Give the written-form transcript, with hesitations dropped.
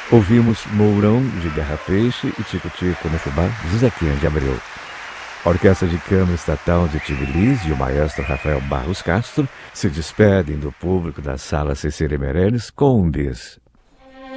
Ouvimos Mourão de Guerra Peixe e Tico Tico no Fubá de Zequinha de Abreu. A Orquestra de Câmara Estatal de Tbilisi e o maestro Rafael Barros Castro se despedem do público da Sala Cecília Meirelles com um bis.